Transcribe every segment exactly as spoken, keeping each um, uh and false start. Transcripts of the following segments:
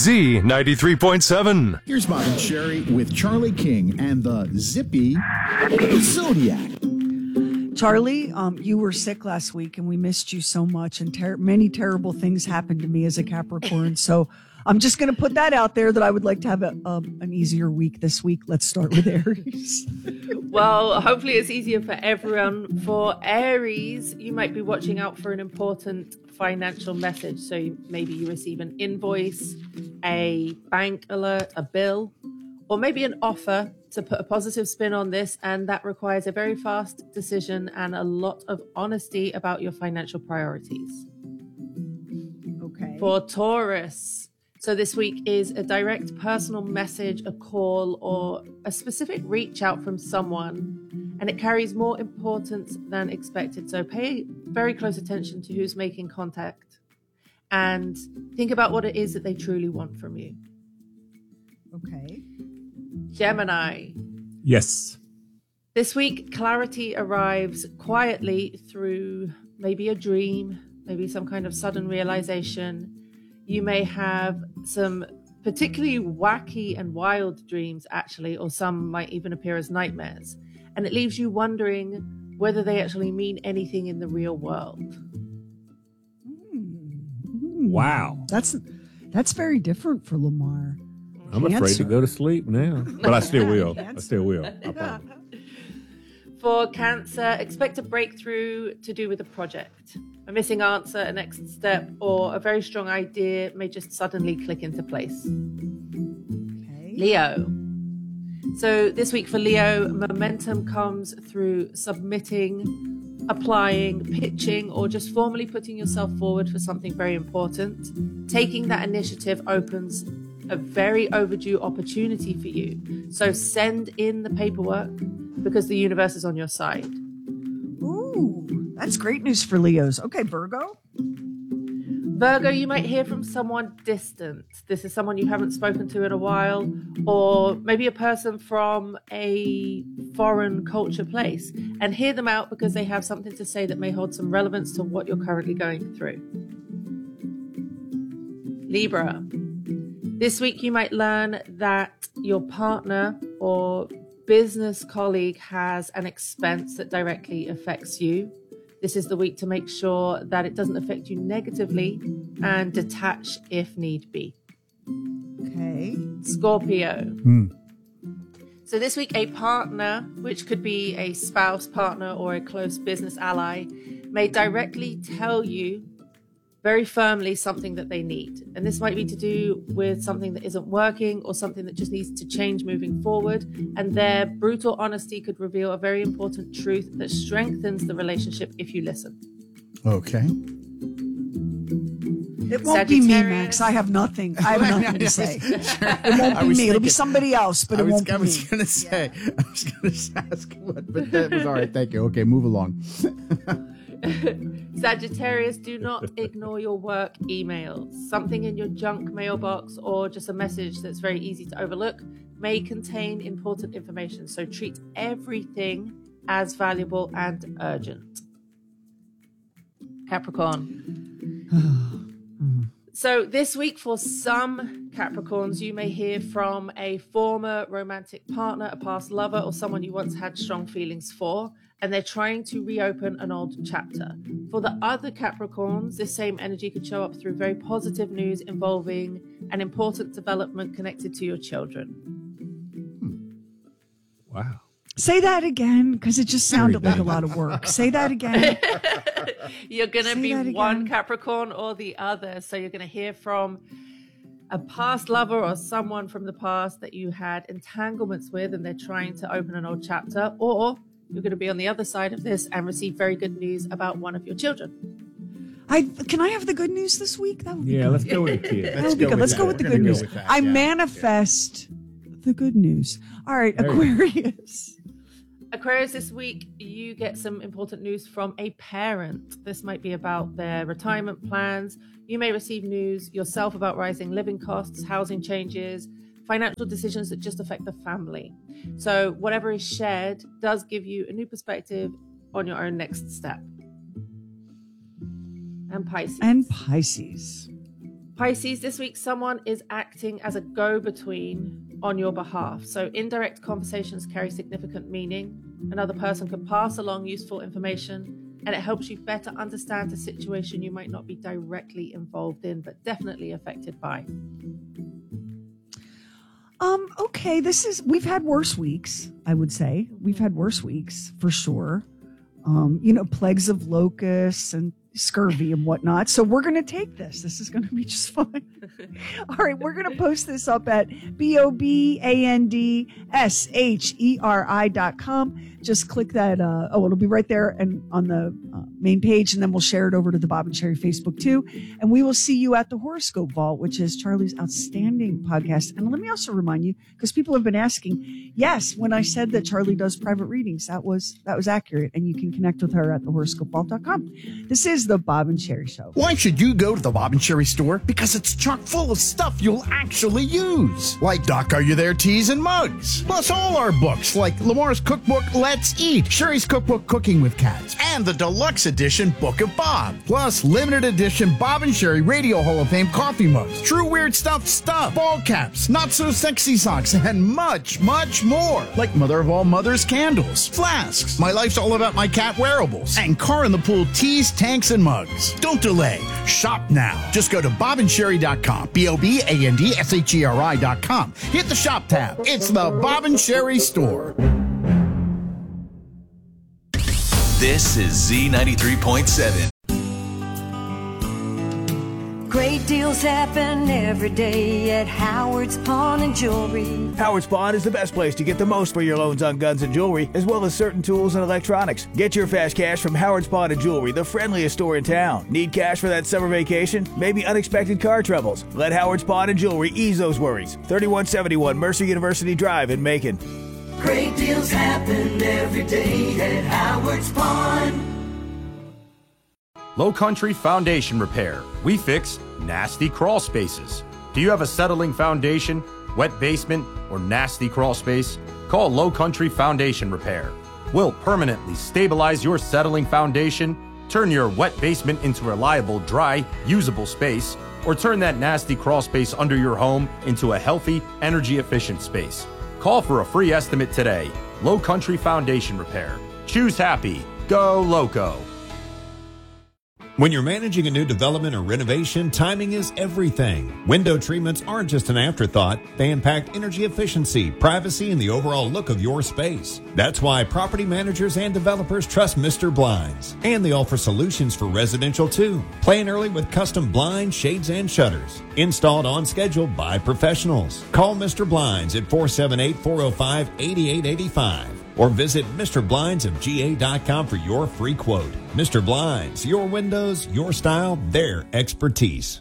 Z ninety-three point seven. Here's Bob and Sherry with Charlie King and the Zippy Zodiac. Charlie, um, you were sick last week and we missed you so much, and ter- many terrible things happened to me as a Capricorn. So I'm just going to put that out there that I would like to have a, um, an easier week this week. Let's start with Aries. Well, hopefully it's easier for everyone. For Aries, you might be watching out for an important financial message. So you, maybe you receive an invoice, a bank alert, a bill, or maybe an offer to put a positive spin on this, and that requires a very fast decision and a lot of honesty about your financial priorities. Okay. For Taurus, so this week is a direct personal message, a call, or a specific reach out from someone, and it carries more importance than expected. So pay very close attention to who's making contact and think about what it is that they truly want from you. Okay. Gemini. Yes. This week, clarity arrives quietly through maybe a dream, maybe some kind of sudden realization. You may have some particularly wacky and wild dreams, actually, or some might even appear as nightmares. And it leaves you wondering whether they actually mean anything in the real world. Mm. Wow. That's that's very different for Lamar. I'm Cancer. afraid to go to sleep now. But I still will. I still will. I promise. For Cancer, expect a breakthrough to do with a project. A missing answer, a next step, or a very strong idea may just suddenly click into place. Okay. Leo. So this week for Leo, momentum comes through submitting, applying, pitching, or just formally putting yourself forward for something very important. Taking that initiative opens a very overdue opportunity for you. So send in the paperwork because the universe is on your side. Ooh, that's great news for Leos. Okay, Virgo. Virgo, you might hear from someone distant. This is someone you haven't spoken to in a while, or maybe a person from a foreign culture place, and hear them out because they have something to say that may hold some relevance to what you're currently going through. Libra. This week, you might learn that your partner or business colleague has an expense that directly affects you. This is the week to make sure that it doesn't affect you negatively and detach if need be. Okay. Scorpio. Hmm. So this week, a partner, which could be a spouse, partner, or a close business ally, may directly tell you very firmly something that they need. And this might be to do with something that isn't working or something that just needs to change moving forward. And their brutal honesty could reveal a very important truth that strengthens the relationship if you listen. Okay. It won't be me, Max. I have nothing. I have nothing to say. It won't be me. It'll be somebody else, but I it was, won't be I was me. gonna say. Yeah. I was gonna ask what, but that was all right. Thank you. Okay, move along. Sagittarius, do not ignore your work emails. Something in your junk mailbox or just a message that's very easy to overlook may contain important information. So treat everything as valuable and urgent. Capricorn. So this week for some Capricorns, you may hear from a former romantic partner, a past lover, or someone you once had strong feelings for, and they're trying to reopen an old chapter. For the other Capricorns, this same energy could show up through very positive news involving an important development connected to your children. Hmm. Wow. Say that again, because it just sounded like a lot of work. Say that again. You're going to Say be that one again. Capricorn or the other. So you're going to hear from a past lover or someone from the past that you had entanglements with and they're trying to open an old chapter, or you're going to be on the other side of this and receive very good news about one of your children. I can I have the good news this week? That would be Yeah, good. let's go with the kid. That would be good. Let's go with the good news. I manifest the good news. All right, There you go. Aquarius. Aquarius, this week you get some important news from a parent. This might be about their retirement plans. You may receive news yourself about rising living costs, housing changes, financial decisions that just affect the family. So whatever is shared does give you a new perspective on your own next step. And Pisces. And Pisces. Pisces, this week someone is acting as a go-between on your behalf. So indirect conversations carry significant meaning. Another person could pass along useful information, and it helps you better understand a situation you might not be directly involved in, but definitely affected by. Um, okay, this is, we've had worse weeks, I would say. We've had worse weeks, for sure. Um, you know, plagues of locusts and scurvy and whatnot. So we're going to take this. This is going to be just fun. All right, we're going to post this up at B O B A N D S H E R I dot com. Just click that. Uh, oh, it'll be right there and on the uh, main page, and then we'll share it over to the Bob and Sherry Facebook too. And we will see you at the Horoscope Vault, which is Charlie's outstanding podcast. And let me also remind you, because people have been asking, yes, when I said that Charlie does private readings, that was that was accurate, and you can connect with her at the horoscope vault dot com. This is the Bob and Sherry Show. Why should you go to the Bob and Sherry store? Because it's chock full of stuff you'll actually use. Like Doc Are You There teas and mugs. Plus all our books like Lamar's cookbook Let's Eat, Sherry's cookbook Cooking with Cats, and the deluxe edition Book of Bob. Plus limited edition Bob and Sherry Radio Hall of Fame coffee mugs, True Weird Stuff stuff, ball caps, Not So Sexy socks, and much, much more. Like Mother of All Mothers candles, flasks, My Life's All About My Cat wearables, and Car in the Pool teas, tanks, and mugs. Don't delay. Shop now. Just go to bob and sherry dot com. B O B A N D S H E R I dot com. Hit the shop tab. It's the Bob and Sherry store. This is Z ninety-three point seven. Great deals happen every day at Howard's Pawn and Jewelry. Howard's Pawn is the best place to get the most for your loans on guns and jewelry, as well as certain tools and electronics. Get your fast cash from Howard's Pawn and Jewelry, the friendliest store in town. Need cash for that summer vacation? Maybe unexpected car troubles? Let Howard's Pawn and Jewelry ease those worries. thirty-one seventy-one Mercer University Drive in Macon. Great deals happen every day at Howard's Pawn. Low Country Foundation Repair. We fix nasty crawl spaces. Do you have a settling foundation, wet basement, or nasty crawl space? Call Low Country Foundation Repair. We'll permanently stabilize your settling foundation, turn your wet basement into a reliable, dry, usable space, or turn that nasty crawl space under your home into a healthy, energy-efficient space. Call for a free estimate today. Low Country Foundation Repair. Choose happy. Go Loco. When you're managing a new development or renovation, timing is everything. Window treatments aren't just an afterthought. They impact energy efficiency, privacy, and the overall look of your space. That's why property managers and developers trust Mister Blinds. And they offer solutions for residential too. Plan early with custom blinds, shades, and shutters. Installed on schedule by professionals. Call Mister Blinds at four seven eight, four oh five, eight eight eight five. Or visit Mister Blinds of G A dot com for your free quote. Mister Blinds, your windows, your style, their expertise.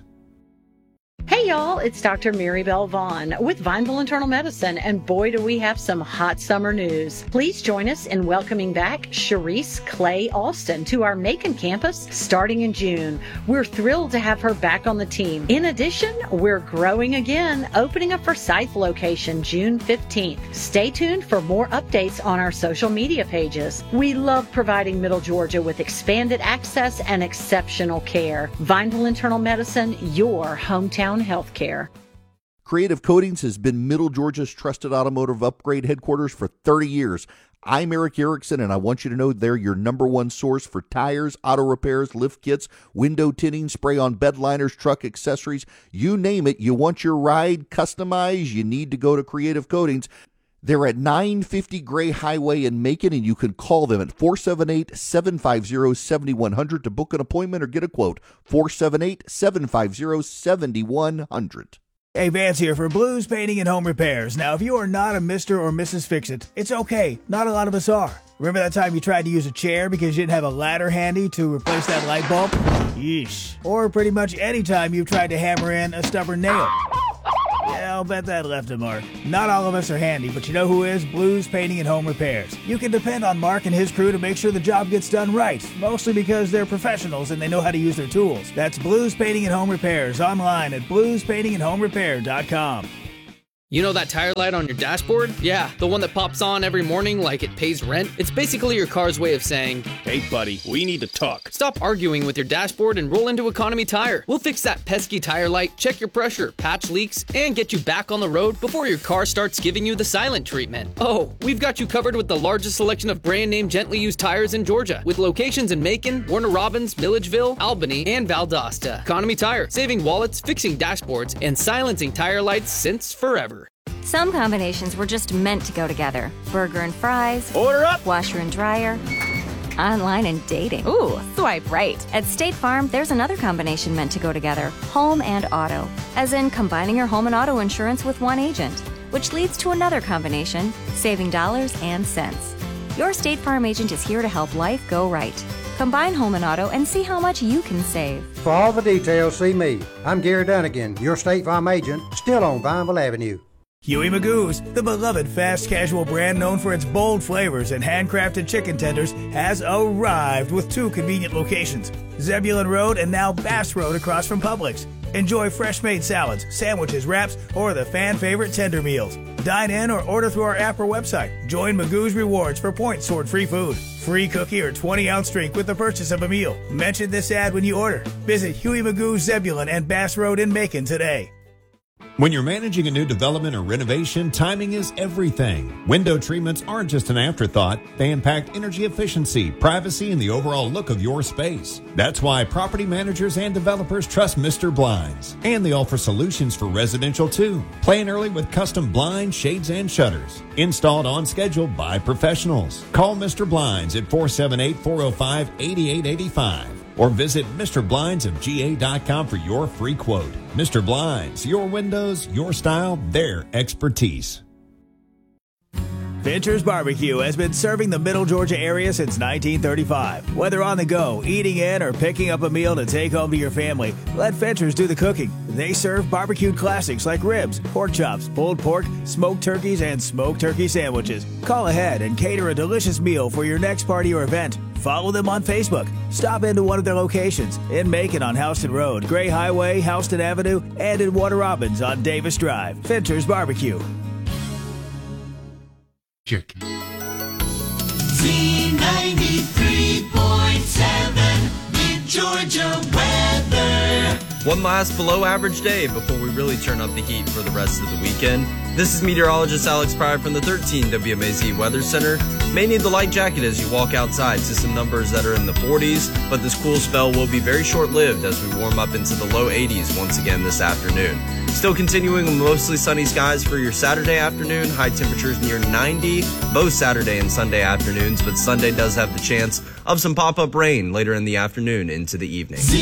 Hey y'all, it's Doctor Mary Bell Vaughn with Vineville Internal Medicine, and boy do we have some hot summer news. Please join us in welcoming back Sharice Clay Alston to our Macon campus starting in June. We're thrilled to have her back on the team. In addition, we're growing again, opening a Forsyth location June fifteenth. Stay tuned for more updates on our social media pages. We love providing Middle Georgia with expanded access and exceptional care. Vineville Internal Medicine, your hometown healthcare. Creative Coatings has been Middle Georgia's trusted automotive upgrade headquarters for thirty years. I'm Eric Erickson, and I want you to know they're your number one source for tires, auto repairs, lift kits, window tinting, spray-on bed liners, truck accessories. You name it, you want your ride customized, you need to go to Creative Coatings. They're at nine fifty Gray Highway in Macon, and you can call them at four seven eight, seven five zero, seven one zero zero to book an appointment or get a quote. four seven eight, seven five zero, seven one zero zero. Hey, Vance here for Blues Painting and Home Repairs. Now, if you are not a Mister or Missus Fix-It, it's okay. Not a lot of us are. Remember that time you tried to use a chair because you didn't have a ladder handy to replace that light bulb? Yeesh. Or pretty much any time you've tried to hammer in a stubborn nail. Yeah, I'll bet that left a mark. Not all of us are handy, but you know who is? Blues Painting and Home Repairs. You can depend on Mark and his crew to make sure the job gets done right, mostly because they're professionals and they know how to use their tools. That's Blues Painting and Home Repairs, online at blues painting and home repair dot com. You know that tire light on your dashboard? Yeah, the one that pops on every morning like it pays rent? It's basically your car's way of saying, hey buddy, we need to talk. Stop arguing with your dashboard and roll into Economy Tire. We'll fix that pesky tire light, check your pressure, patch leaks, and get you back on the road before your car starts giving you the silent treatment. Oh, we've got you covered with the largest selection of brand name gently used tires in Georgia, with locations in Macon, Warner Robins, Milledgeville, Albany, and Valdosta. Economy Tire, saving wallets, fixing dashboards, and silencing tire lights since forever. Some combinations were just meant to go together. Burger and fries. Order up! Washer and dryer. Online and dating. Ooh, swipe right. At State Farm, there's another combination meant to go together. Home and auto. As in combining your home and auto insurance with one agent. Which leads to another combination, saving dollars and cents. Your State Farm agent is here to help life go right. Combine home and auto and see how much you can save. For all the details, see me. I'm Gary Dunnigan, your State Farm agent, still on Vineville Avenue. Huey Magoo's, the beloved fast casual brand known for its bold flavors and handcrafted chicken tenders, has arrived with two convenient locations, Zebulon Road and now Bass Road across from Publix. Enjoy fresh-made salads, sandwiches, wraps, or the fan-favorite tender meals. Dine in or order through our app or website. Join Magoo's Rewards for points toward free food. Free cookie or twenty ounce drink with the purchase of a meal. Mention this ad when you order. Visit Huey Magoo's Zebulon and Bass Road in Macon today. When you're managing a new development or renovation, timing is everything. Window treatments aren't just an afterthought. They impact energy efficiency, privacy, and the overall look of your space. That's why property managers and developers trust Mister Blinds. And they offer solutions for residential too. Plan early with custom blinds, shades, and shutters. Installed on schedule by professionals. Call Mister Blinds at four seven eight, four oh five, eight eight eight five. Or visit Mister Blinds of G A dot com for your free quote. Mister Blinds, your windows, your style, their expertise. Fincher's Barbecue has been serving the Middle Georgia area since nineteen thirty-five. Whether on the go, eating in, or picking up a meal to take home to your family, let Fincher's do the cooking. They serve barbecued classics like ribs, pork chops, pulled pork, smoked turkeys, and smoked turkey sandwiches. Call ahead and cater a delicious meal for your next party or event. Follow them on Facebook. Stop into one of their locations in Macon on Houston Road, Gray Highway, Houston Avenue, and in Warner Robins on Davis Drive. Fincher's Barbecue. Z ninety-three point seven, Mid Georgia weather. One last below average day before we really turn up the heat for the rest of the weekend. This is meteorologist Alex Pryor from the thirteen W M A Z Weather Center. May need the light jacket as you walk outside to some numbers that are in the forties, but this cool spell will be very short-lived as we warm up into the low eighties once again this afternoon. Still continuing with mostly sunny skies for your Saturday afternoon. High temperatures near ninety both Saturday and Sunday afternoons, but Sunday does have the chance of some pop-up rain later in the afternoon into the evening. Z